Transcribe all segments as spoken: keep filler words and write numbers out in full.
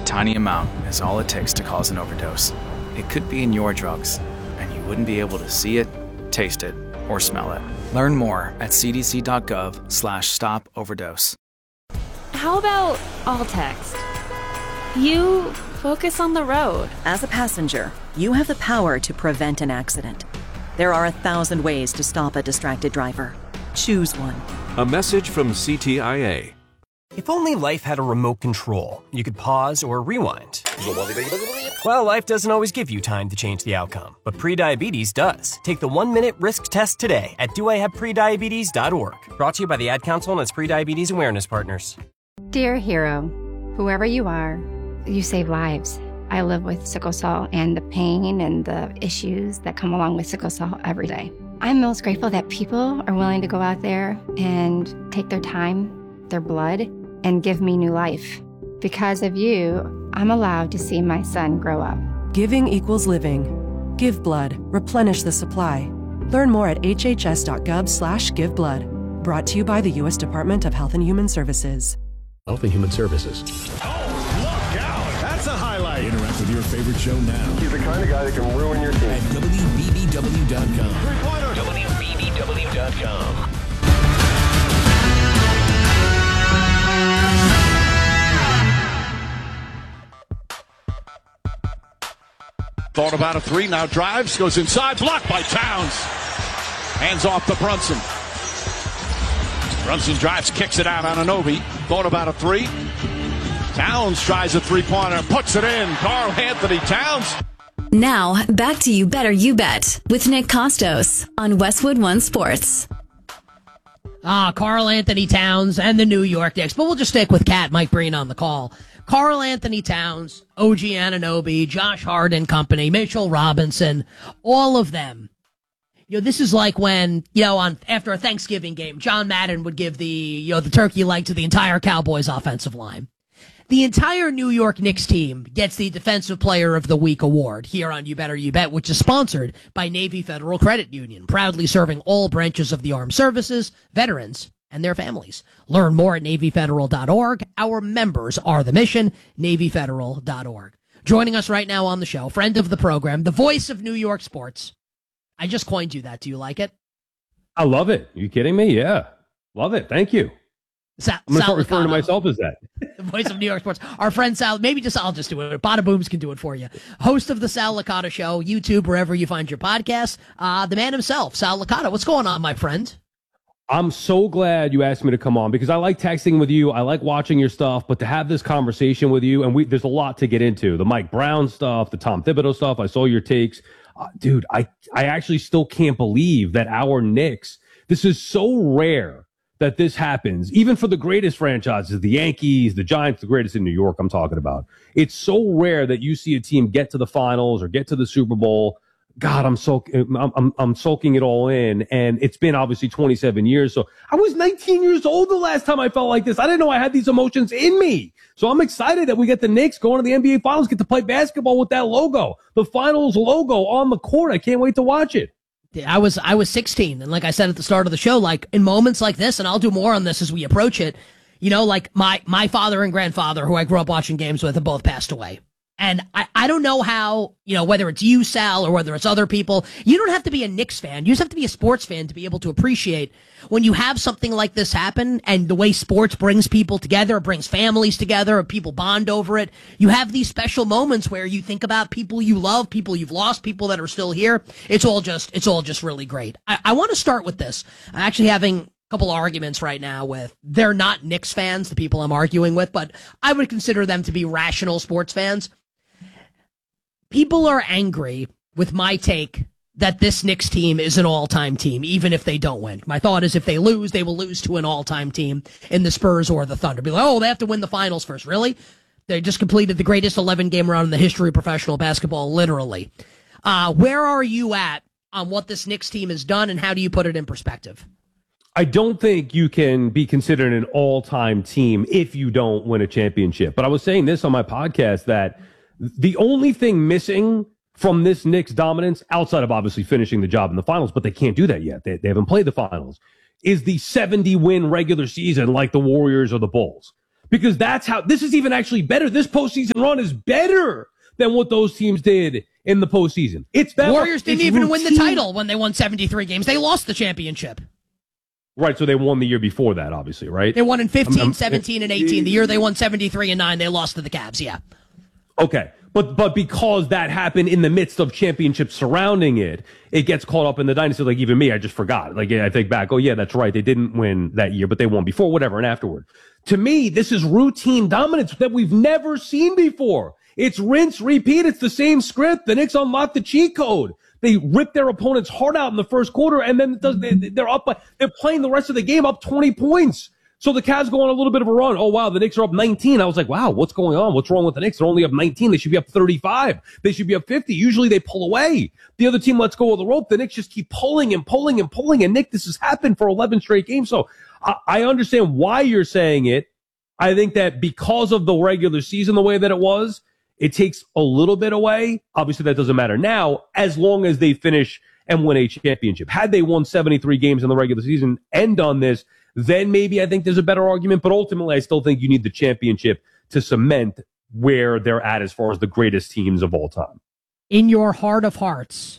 tiny amount is all it takes to cause an overdose. It could be in your drugs, and you wouldn't be able to see it, taste it, or smell it. Learn more at cdc.gov slash stop overdose. How about all text? You focus on the road. As a passenger, you have the power to prevent an accident. There are a thousand ways to stop a distracted driver. Choose one. A message from C T I A. If only life had a remote control, you could pause or rewind. Well, life doesn't always give you time to change the outcome, but prediabetes does. Take the one-minute risk test today at do I have prediabetes dot org. Brought to you by the Ad Council and its prediabetes awareness partners. Dear hero, whoever you are, you save lives. I live with sickle cell and the pain and the issues that come along with sickle cell every day. I'm most grateful that people are willing to go out there and take their time, their blood, and give me new life. Because of you, I'm allowed to see my son grow up. Giving equals living. Give blood. Replenish the supply. Learn more at hhs.gov slash give blood. Brought to you by the U S Department of Health and Human Services. Health and Human Services. Oh, look out! That's a highlight. Interact with your favorite show now. He's the kind of guy that can ruin your team. At W B B W dot com. Three-pointer. W B B W dot com. Thought about a three, now drives, goes inside, blocked by Towns. Hands off to Brunson. Brunson drives, kicks it out on Anunoby. Thought about a three. Towns tries a three-pointer, puts it in. Karl Anthony Towns. Now, back to You Better You Bet with Nick Costos on Westwood One Sports. Ah, Karl Anthony Towns and the New York Knicks. But we'll just stick with Cat Mike Breen on the call. Karl Anthony Towns, O G Anunoby, Josh Hart and company, Mitchell Robinson, all of them. You know, this is like when, you know, on after a Thanksgiving game, John Madden would give the, you know, the turkey leg to the entire Cowboys offensive line. The entire New York Knicks team gets the Defensive Player of the Week award here on You Better You Bet, which is sponsored by Navy Federal Credit Union, proudly serving all branches of the armed services, veterans, and their families. Learn more at Navy Federal dot org. Our members are the mission, Navy Federal dot org. Joining us right now on the show, friend of the program, the voice of New York sports. I just coined you that. Do you like it? I love it. Are you kidding me? Yeah. Love it. Thank you. Sa- I'm going to start Sal referring to Licata, myself as that. the voice of New York sports. Our friend Sal, maybe just, I'll just do it. Bada Booms can do it for you. Host of the Sal Licata Show, YouTube, wherever you find your podcasts. Uh, the man himself, Sal Licata. What's going on, my friend? I'm so glad you asked me to come on because I like texting with you. I like watching your stuff, but to have this conversation with you, and we, there's a lot to get into. The Mike Brown stuff, the Tom Thibodeau stuff. I saw your takes. Uh, dude, I, I actually still can't believe that our Knicks, this is so rare that this happens, even for the greatest franchises, the Yankees, the Giants, the greatest in New York I'm talking about. It's so rare that you see a team get to the finals or get to the Super Bowl. God, I'm so I'm, I'm I'm soaking it all in, and it's been obviously twenty-seven years. So I was nineteen years old the last time I felt like this. I didn't know I had these emotions in me. So I'm excited that we get the Knicks going to the N B A Finals, get to play basketball with that logo, the Finals logo on the court. I can't wait to watch it. I was I was sixteen, and like I said at the start of the show, like in moments like this, and I'll do more on this as we approach it. You know, like my my father and grandfather, who I grew up watching games with, have both passed away. And I, I don't know how, you know, whether it's you, Sal, or whether it's other people, you don't have to be a Knicks fan. You just have to be a sports fan to be able to appreciate when you have something like this happen and the way sports brings people together, brings families together, people bond over it. You have these special moments where you think about people you love, people you've lost, people that are still here. It's all just, it's all just really great. I, I want to start with this. I'm actually having a couple arguments right now with, they're not Knicks fans, the people I'm arguing with, but I would consider them to be rational sports fans. People are angry with my take that this Knicks team is an all-time team, even if they don't win. My thought is if they lose, they will lose to an all-time team in the Spurs or the Thunder. Be like, oh, they have to win the finals first. Really? They just completed the greatest eleven-game run in the history of professional basketball, literally. Uh, where are you at on what this Knicks team has done, and how do you put it in perspective? I don't think you can be considered an all-time team if you don't win a championship. But I was saying this on my podcast that the only thing missing from this Knicks dominance, outside of obviously finishing the job in the finals, but they can't do that yet. They, they haven't played the finals, is the seventy-win regular season like the Warriors or the Bulls. because that's how this is even actually better. This postseason run is better than what those teams did in the postseason. It's better. Warriors didn't it's even routine. win the title when they won seventy-three games. They lost the championship. Right, so they won the year before that, obviously, right? They won in fifteen, I'm, I'm, seventeen, and eighteen. The year they won seventy-three and nine, they lost to the Cavs, yeah. Okay, but but because that happened in the midst of championships surrounding it, it gets caught up in the dynasty. Like even me, I just forgot. Like I think back, oh yeah, that's right. They didn't win that year, but they won before, whatever, and afterward. To me, this is routine dominance that we've never seen before. It's rinse, repeat. It's the same script. The Knicks unlocked the cheat code. They rip their opponent's heart out in the first quarter, and then it does, they, they're up. By, they're playing the rest of the game up twenty points. So the Cavs go on a little bit of a run. Oh, wow, the Knicks are up nineteen. I was like, wow, what's going on? What's wrong with the Knicks? They're only up nineteen. They should be up thirty-five. They should be up fifty. Usually they pull away. The other team lets go of the rope. The Knicks just keep pulling and pulling and pulling. And, Nick, this has happened for eleven straight games. So I, I understand why you're saying it. I think that because of the regular season the way that it was, it takes a little bit away. Obviously, that doesn't matter now as long as they finish and win a championship. Had they won seventy-three games in the regular season and done this, then maybe I think there's a better argument. But ultimately, I still think you need the championship to cement where they're at as far as the greatest teams of all time. In your heart of hearts,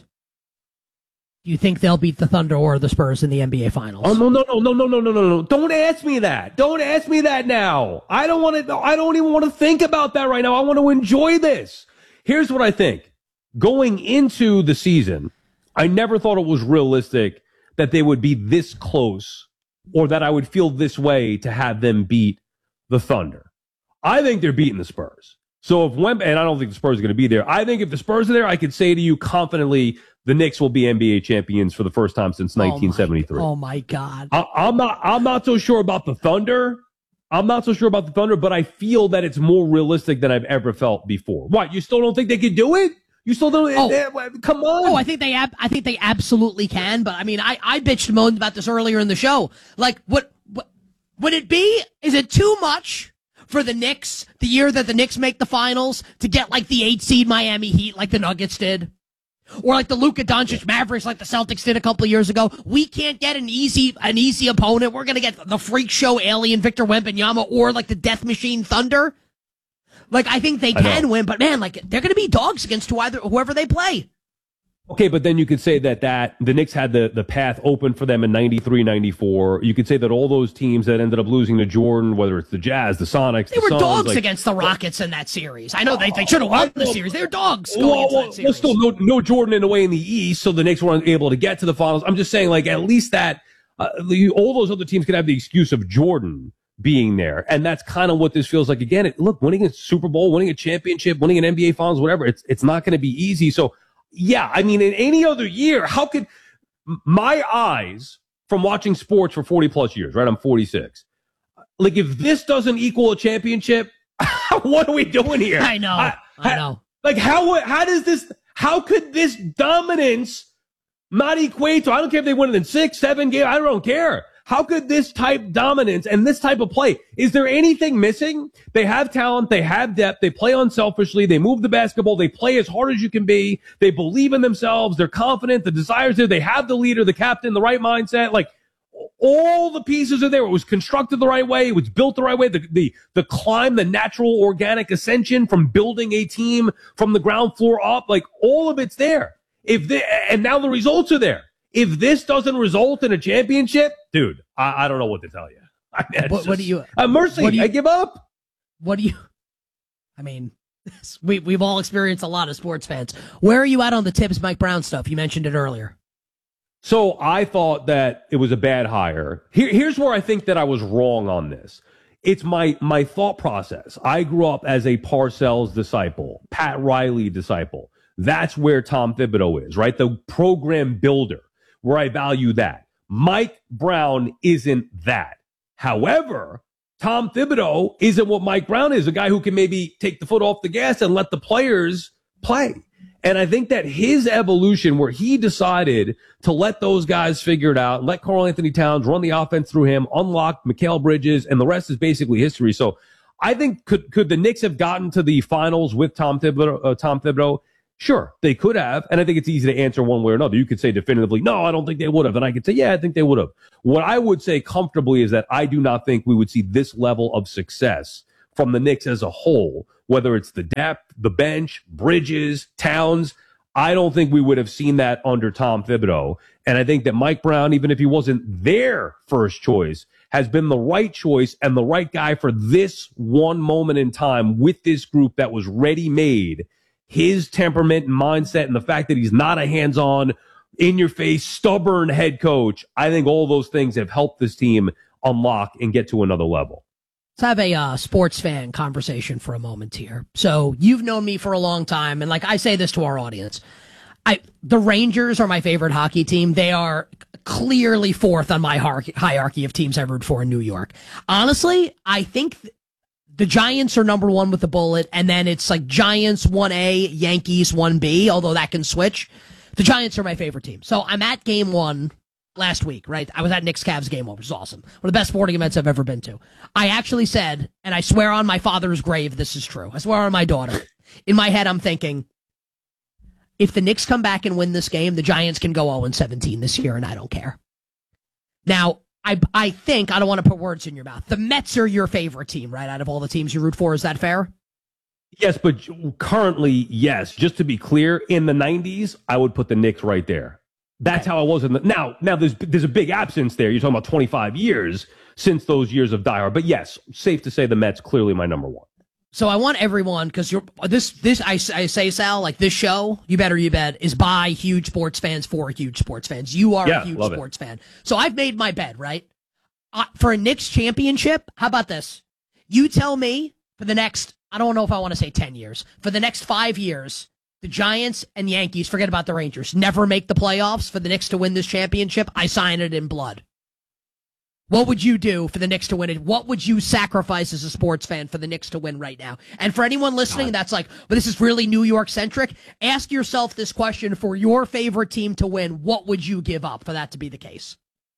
do you think they'll beat the Thunder or the Spurs in the N B A Finals? Oh, no, no, no, no, no, no, no, no, no. Don't ask me that. Don't ask me that now. I don't want to, I don't even want to think about that right now. I want to enjoy this. Here's what I think. Going into the season, I never thought it was realistic that they would be this close or that I would feel this way to have them beat the Thunder. I think they're beating the Spurs. So if Wemb, and I don't think the Spurs are going to be there. I think if the Spurs are there, I could say to you confidently, the Knicks will be N B A champions for the first time since nineteen seventy-three. Oh my, oh my God! I, I'm not. I'm not so sure about the Thunder. I'm not so sure about the Thunder, but I feel that it's more realistic than I've ever felt before. What? You still don't think they could do it? You still don't? Oh, eh, come on! Oh, I think they. Ab- I think they absolutely can. But I mean, I I bitched and moaned about this earlier in the show. Like, what? What would it be? Is it too much for the Knicks the year that the Knicks make the finals to get like the eight seed Miami Heat like the Nuggets did? Or like the Luka Doncic Mavericks like the Celtics did a couple of years ago. We can't get an easy an easy opponent. We're going to get the freak show alien Victor Wembanyama or like the Death Machine Thunder. Like, I think they can win, but man, like they're going to be dogs against who either, whoever they play. Okay, but then you could say that, that the Knicks had the, the path open for them in ninety-three, ninety-four. You could say that all those teams that ended up losing to Jordan, whether it's the Jazz, the Sonics, they the were Suns, dogs like, against the Rockets in that series. I know they, they should have won the series. They were dogs going well, into well, that series. well, still no, no Jordan in the way in the East, so the Knicks weren't able to get to the finals. I'm just saying, like, at least that uh, the, all those other teams could have the excuse of Jordan being there, and that's kind of what this feels like. Again, it, look, winning a Super Bowl, winning a championship, winning an N B A Finals, whatever, it's it's not going to be easy. So, yeah, I mean, in any other year, how could my eyes from watching sports for forty plus years, right? I'm forty-six. Like, if this doesn't equal a championship, what are we doing here? I know, I, I know. Like, how how does this? How could this dominance not equate to? I don't care if they win it in six, seven games. I don't care. How could this type dominance and this type of play, is there anything missing? They have talent. They have depth. They play unselfishly. They move the basketball. They play as hard as you can be. They believe in themselves. They're confident. The desire's there. They have the leader, the captain, the right mindset. Like, all the pieces are there. It was constructed the right way. It was built the right way. The, the, the climb, the natural organic ascension from building a team from the ground floor up, like all of it's there. If they, and now the results are there. If this doesn't result in a championship, dude, I, I don't know what to tell you. I mean, what, what just, do you? Uh, mercy, what do you, I give up. What do you? I mean, we we've all experienced a lot of sports fans. Where are you at on the Tibbs Mike Brown stuff? You mentioned it earlier. So I thought that it was a bad hire. Here, here's where I think that I was wrong on this. It's my my thought process. I grew up as a Parcells disciple, Pat Riley disciple. That's where Tom Thibodeau is, right? The program builder, where I value that. Mike Brown isn't that. However, Tom Thibodeau isn't what Mike Brown is, a guy who can maybe take the foot off the gas and let the players play. And I think that his evolution, where he decided to let those guys figure it out, let Karl Anthony Towns run the offense through him, unlock Mikal Bridges, and the rest is basically history. So I think could could the Knicks have gotten to the finals with Tom Thibodeau? Uh, Tom Thibodeau? Sure, they could have, and I think it's easy to answer one way or another. You could say definitively, no, I don't think they would have, and I could say, yeah, I think they would have. What I would say comfortably is that I do not think we would see this level of success from the Knicks as a whole, whether it's the depth, the bench, Bridges, Towns. I don't think we would have seen that under Tom Thibodeau, and I think that Mike Brown, even if he wasn't their first choice, has been the right choice and the right guy for this one moment in time with this group that was ready-made. His temperament and mindset and the fact that he's not a hands-on, in-your-face, stubborn head coach, I think all those things have helped this team unlock and get to another level. Let's have a uh, sports fan conversation for a moment here. So you've known me for a long time, and like I say this to our audience, I the Rangers are my favorite hockey team. They are clearly fourth on my hierarchy of teams I've rooted for in New York. Honestly, I think th- the Giants are number one with the bullet, and then it's like Giants one A, Yankees one B, although that can switch. The Giants are my favorite team. So I'm at game one last week, right? I was at Knicks Cavs game one, which is awesome. One of the best sporting events I've ever been to. I actually said, and I swear on my father's grave this is true. I swear on my daughter. In my head, I'm thinking, if the Knicks come back and win this game, the Giants can go oh and seventeen this year, and I don't care. Now, I I think, I don't want to put words in your mouth, the Mets are your favorite team, right, out of all the teams you root for. Is that fair? Yes, but currently, yes. Just to be clear, in the nineties, I would put the Knicks right there. That's okay. How I was in the... Now, now there's there's a big absence there. You're talking about twenty-five years since those years of diehard. But yes, safe to say the Mets clearly my number one. So I want everyone, because you're this this I, I say, Sal, like this show, You Better You Bet, is by huge sports fans for huge sports fans. You are yeah, a huge love sports it. fan. So I've made my bed, right? Uh, for a Knicks championship, how about this? You tell me for the next, I don't know if I want to say ten years, for the next five years, the Giants and Yankees, forget about the Rangers, never make the playoffs. For the Knicks to win this championship, I sign it in blood. What would you do for the Knicks to win it? What would you sacrifice as a sports fan for the Knicks to win right now? And for anyone listening that's like, but this is really New York-centric, ask yourself this question: for your favorite team to win, what would you give up for that to be the case?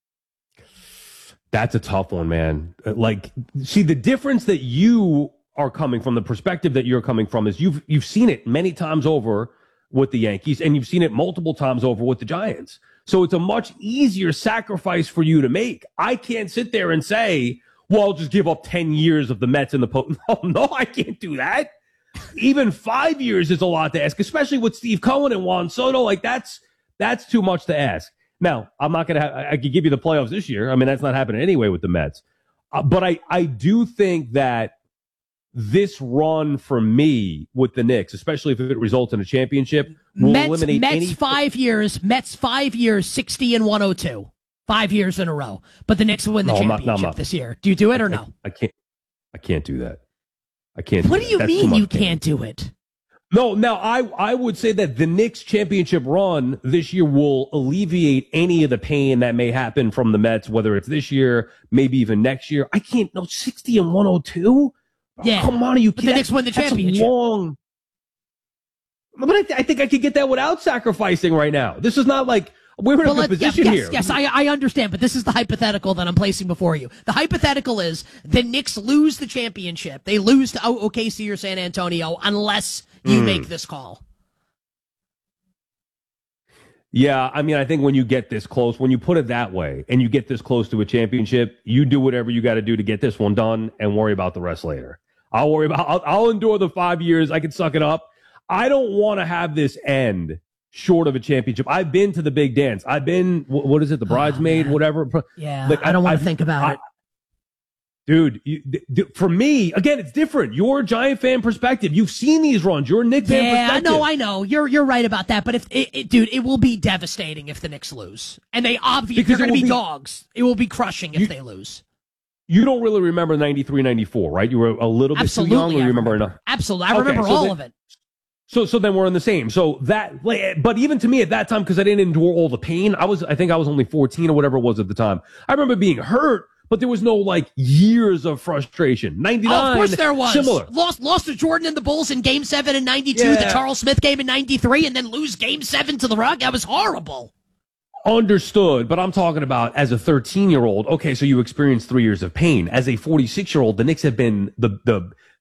That's a tough one, man. Like, see, the difference that you are coming from, the perspective that you're coming from, is you've you've seen it many times over with the Yankees, and you've seen it multiple times over with the Giants. So it's a much easier sacrifice for you to make. I can't sit there and say, well, I'll just give up ten years of the Mets in the post. No, no, I can't do that. Even five years is a lot to ask, especially with Steve Cohen and Juan Soto. Like, that's that's too much to ask. Now, I'm not going to have, I could give you the playoffs this year. I mean, that's not happening anyway with the Mets. Uh, but I, I do think that this run for me with the Knicks, especially if it results in a championship, will Mets, eliminate Mets any... five years, Mets five years, sixty and one oh two. Five years in a row. But the Knicks will win the no, championship not, no, not. this year. Do you do it or I, no? I can't, I can't do that. I can't What do do you that. mean you can't do it? No, now I, I would say that the Knicks championship run this year will alleviate any of the pain that may happen from the Mets, whether it's this year, maybe even next year. I can't, no, sixty and one oh two? Yeah. Oh, come on, you but the Knicks win the championship. Long. But I, th- I think I could get that without sacrificing right now. This is not like we're in a good position yes, here. Yes, I, I understand, but this is the hypothetical that I'm placing before you. The hypothetical is the Knicks lose the championship. They lose to O K C or San Antonio unless you mm. make this call. Yeah, I mean, I think when you get this close, when you put it that way, and you get this close to a championship, you do whatever you got to do to get this one done and worry about the rest later. I'll worry about, I'll, I'll endure the five years. I can suck it up. I don't want to have this end short of a championship. I've been to the big dance. I've been, what is it, the bridesmaid, oh, whatever. Yeah, like, I don't want to think about I, it. Dude, you, th- for me, again, it's different. You're a Giant fan perspective. You've seen these runs. You're a Knicks yeah, fan perspective. Yeah, I know, I know. You're you're right about that. But if it, it, dude, it will be devastating if the Knicks lose, and they obviously they're going to be, be dogs. It will be crushing if you, they lose. You don't really remember ninety-three, ninety-four, right? You were a little bit Absolutely, too young, or you remember, remember enough? Absolutely, I remember okay, so all then, of it. So, so then we're in the same. So that, but even to me at that time, because I didn't endure all the pain, I was, I think I was only fourteen or whatever it was at the time. I remember being hurt, but there was no like years of frustration. ninety-nine, oh, of course there was. Similar. Lost, lost to Jordan and the Bulls in Game Seven in ninety-two. Yeah. The Charles Smith game in ninety-three, and then lose Game Seven to the Rock. That was horrible. Understood, but I'm talking about as a thirteen-year-old. Okay, so you experienced three years of pain. As a forty-six-year-old, the Knicks have been the the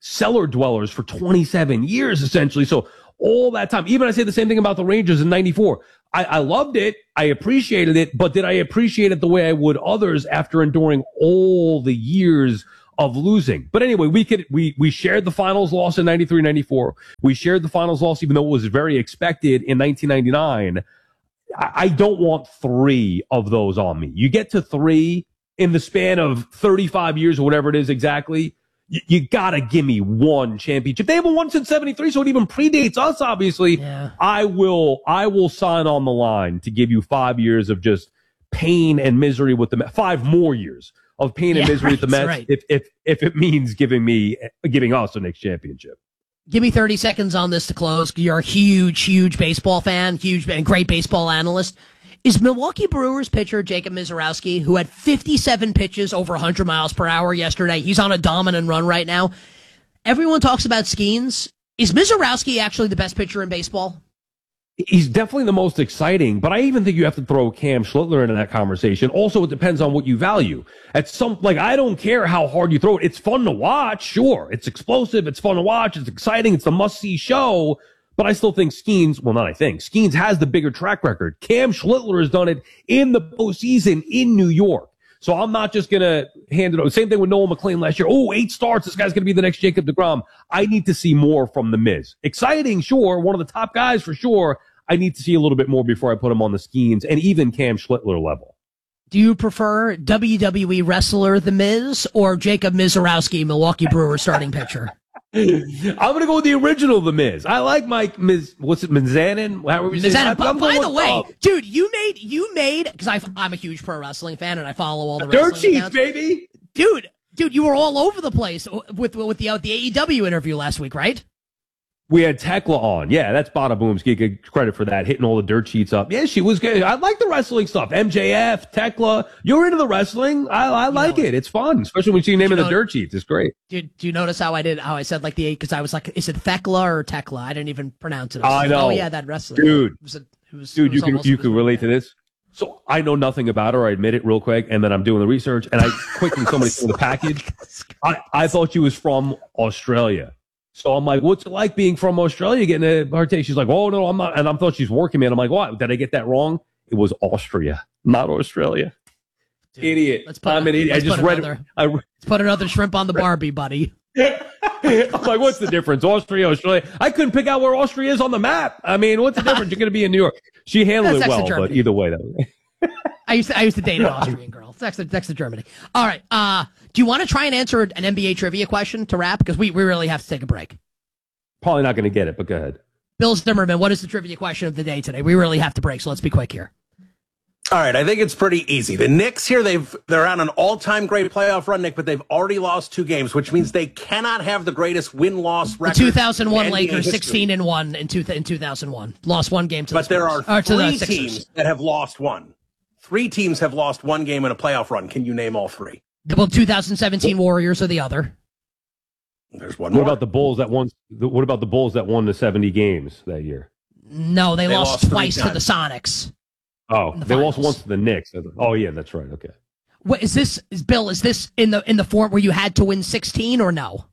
cellar dwellers for twenty-seven years, essentially. So all that time, even I say the same thing about the Rangers in ninety-four. I, I loved it. I appreciated it, but did I appreciate it the way I would others after enduring all the years of losing? But anyway, we could, we, we shared the finals loss in ninety-three ninety-four. We shared the finals loss, even though it was very expected in nineteen ninety-nine. I, I don't want three of those on me. You get to three in the span of thirty-five years or whatever it is exactly. You, you gotta give me one championship. They haven't won since seventy-three, so it even predates us, obviously. Yeah. I will, I will sign on the line to give you five years of just pain and misery with the Mets. Five more years of pain and Yeah, misery with the Mets, right. if if if it means giving me, giving us the next championship. Give me thirty seconds on this to close. You're a huge, huge baseball fan, huge and great baseball analyst. Is Milwaukee Brewers pitcher Jacob Misiorowski, who had fifty-seven pitches over one hundred miles per hour yesterday, he's on a dominant run right now. Everyone talks about Skeens. Is Misiorowski actually the best pitcher in baseball? He's definitely the most exciting, but I even think you have to throw Cam Schlittler into that conversation. Also, it depends on what you value. At some, like, I don't care how hard you throw it. It's fun to watch, sure. It's explosive. It's fun to watch. It's exciting. It's a must-see show. But I still think Skeens, well, not I think, Skeens has the bigger track record. Cam Schlittler has done it in the postseason in New York. So I'm not just going to hand it over. Same thing with Noel McLean last year. Oh, eight starts. This guy's going to be the next Jacob deGrom. I need to see more from the Miz. Exciting, sure. One of the top guys for sure. I need to see a little bit more before I put him on the Skeens and even Cam Schlittler level. Do you prefer W W E wrestler The Miz or Jacob Misiorowski, Milwaukee Brewers starting pitcher? I'm going to go with the original The Miz. I like Mike Miz. What's it, Mizanin? How are we saying? Mizanin. By, by the way, up. dude, you made you made because I'm a huge pro wrestling fan and I follow all the Dirt wrestling sheets, accounts. baby. Dude, dude, you were all over the place with with the the A E W interview last week, right? We had Tekla on. Yeah, that's Bada Boom's. Get credit for that, hitting all the dirt sheets up. Yeah, she was good. I like the wrestling stuff. M J F, Tekla. You're into the wrestling. I, I like it. It's fun, especially when you name it the dirt sheets. It's great. Did do you notice how I did? How I said like the eight? Because I was like, is it Thekla or Tekla? I didn't even pronounce it. I, I like, know. Oh yeah, that wrestling dude. It was a, it was, dude, it was you can almost, you can relate to this. So I know nothing about her. I admit it real quick, and then I'm doing the research, and I quickly somebody from the package. I I thought she was from Australia. So I'm like, what's it like being from Australia, getting a heart attack? She's like, oh, no, I'm not. And I thought she's working, man. I'm like, what? Did I get that wrong? It was Austria, not Australia. Dude, idiot. Let's put I'm a, an idiot. I just read another, it. I, let's put another shrimp on the Barbie, buddy. I'm like, what's the difference? Austria, Australia. I couldn't pick out where Austria is on the map. I mean, what's the difference? You're going to be in New York. She handled That's it well, but either way, though. I used to I used to date an Austrian girl. It's next to, next to Germany. All right. Uh, do you want to try and answer an N B A trivia question to wrap? Because we, we really have to take a break. Probably not going to get it, but go ahead. Bill Zimmerman, what is the trivia question of the day today? We really have to break, so let's be quick here. All right, I think it's pretty easy. The Knicks here, they've they're on an all-time great playoff run, Nick, but they've already lost two games, which means they cannot have the greatest win-loss record. The two thousand one in N B A Lakers, history. sixteen and one in, two, in two thousand one. Lost one game to the But there are Spurs. Or to the three Sixers. teams that have lost one. Three teams have lost one game in a playoff run. Can you name all three? Well, two thousand seventeen Warriors are the other. There's one What more. about the Bulls that won? What about the Bulls that won the seventy games that year? No, they, They lost, lost twice three to the times. Sonics. Oh, In the they lost finals. once to the Knicks. Oh, yeah, that's right. Okay. What is this? Is Bill? Is this in the in the form where you had to win sixteen or no?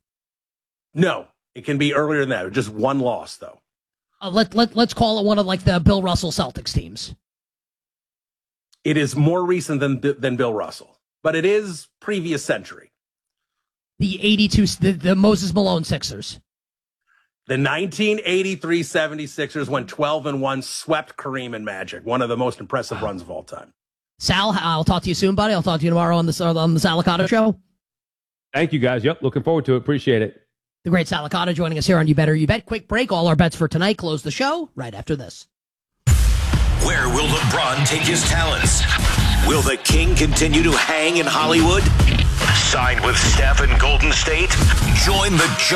No, it can be earlier than that. Just one loss, though. Uh, let let let's call it one of like the Bill Russell Celtics teams. It is more recent than than Bill Russell, but it is previous century. The eighty-two, the, the Moses Malone Sixers. The nineteen eighty-three seventy-sixers went twelve and one, swept Kareem and Magic, one of the most impressive runs of all time. Sal, I'll talk to you soon, buddy. I'll talk to you tomorrow on the on the Salicata Show. Thank you, guys. Yep, looking forward to it. Appreciate it. The great Salicata joining us here on You Better You Bet. Quick break. All our bets for tonight. Close the show right after this. Where will LeBron take his talents? Will the King continue to hang in Hollywood? Sign with Steph in Golden State? Join the